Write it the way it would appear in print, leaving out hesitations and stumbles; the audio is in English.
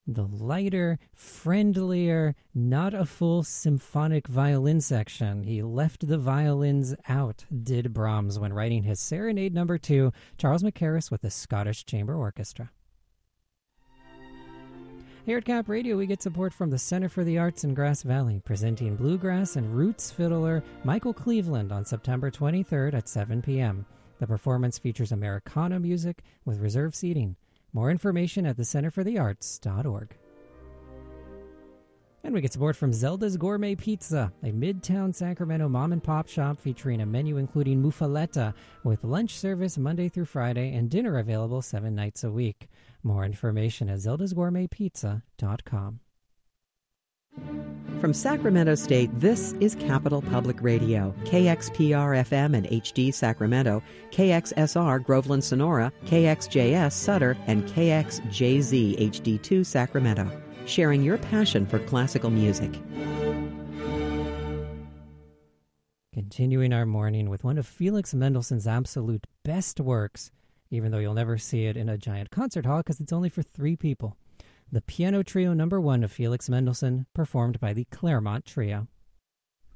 the lighter, friendlier, not a full symphonic violin section. He left the violins out, did Brahms, when writing his Serenade No. 2, Charles Mackerras with the Scottish Chamber Orchestra. Here at Cap Radio, we get support from the Center for the Arts in Grass Valley, presenting bluegrass and roots fiddler Michael Cleveland on September 23rd at 7 p.m. The performance features Americana music with reserved seating. More information at thecenterforthearts.org. And we get support from Zelda's Gourmet Pizza, a Midtown Sacramento mom-and-pop shop featuring a menu including muffaletta, with lunch service Monday through Friday and dinner available 7 nights a week. More information at zeldasgourmetpizza.com. From Sacramento State, this is Capital Public Radio, KXPR-FM and HD Sacramento, KXSR Groveland Sonora, KXJS Sutter, and KXJZ HD2 Sacramento, sharing your passion for classical music. Continuing our morning with one of Felix Mendelssohn's absolute best works, even though you'll never see it in a giant concert hall because it's only for 3 people. The Piano Trio No. 1 of Felix Mendelssohn, performed by the Claremont Trio.